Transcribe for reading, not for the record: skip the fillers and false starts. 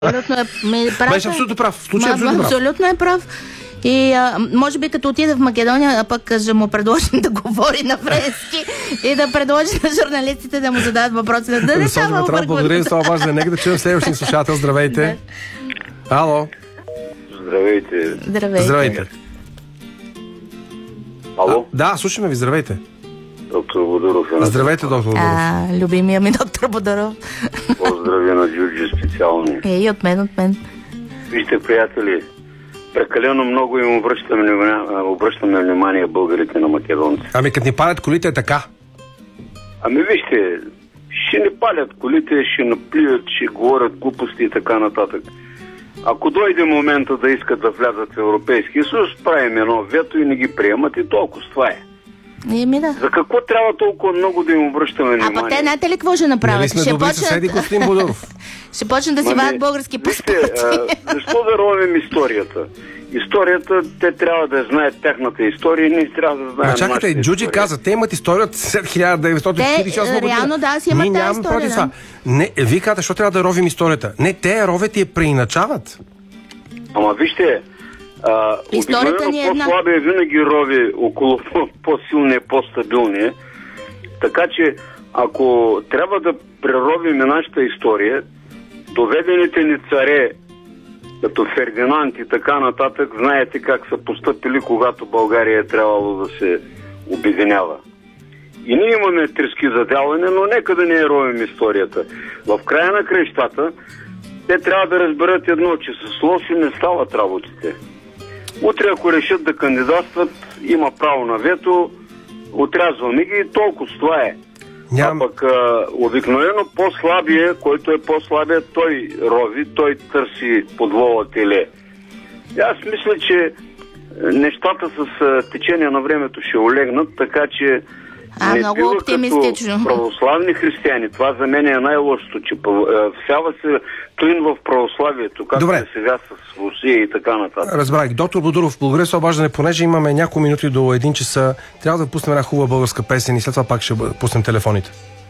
Абсолютно прав. Беше абсолютно прав. В случай абсолютно е прав. И може би като отида в Македония, пък ще му предложим да говори на френски и да предложи на журналистите да му зададат въпроси. Да не става объркването. Благодаря за това важно. Нека да чуем следващия слушател. Здравейте. Ало. Здравейте. Здравейте. Ало? Да, слушаме ви. Здравейте. Доктор Бодоров. Здравейте, доктор Бодоров. Любимия ми доктор Бодоров. Поздрави на Джурджи специално. И от мен. Вижте, приятели, прекалено много им обръщаме внимание българите на македонци. Ами като ни палят колите е така. Ами вижте, ще ни палят колите, ще наплюят, ще говорят глупости и така нататък. Ако дойде момента да искат да влязат в Европейския съюз, правим едно вето и не ги приемат и толкова. Това е. Да. За какво трябва толкова много да им обръщаме внимание? А пък те знаете ли какво ще направят? Нали сме добри съседи, господин Бодоров? Ще почнат да си вадят български паспорти. Защо да ровим историята? Историята, те трябва да знаят тяхната история и ние трябва да знаем. Чакайте, Джуджи каза, те имат история от 1948 година. Реално да, си имат тази история. Да. Не, вие казвате, защо трябва да ровим историята? Не, те я ровят и я преиначават. Ама вижте, историята ни е една. По-слабия винаги рови около по-силния, по-стабилния. Така че, ако трябва да преровим нашата история, доведените ни царе, като Фердинанд и така нататък, знаете как са постъпили, когато България е трябвало да се обединява. И ние имаме трески задяване, но нека да не ровим историята. В края на краищата, те трябва да разберат едно, че с лоши не стават работите. Утре, ако решат да кандидатстват, има право на вето, отрязваме ги и толкова с това е. А пък обикновено по-слабия, който е по-слабия, той рови, той търси подвола теле. Аз мисля, че нещата с течение на времето ще олегнат, така че не много бива оптимистично. като православни християни. Това за мен е най-лошото, че всява се клин в православието, както е сега с Русия и така нататък. Разбрах. Доктор Бодоров, благодаря за обаждане, понеже имаме няколко минути до 1 часа. Трябва да пуснем една хубава българска песен и след това пак ще пуснем телефоните.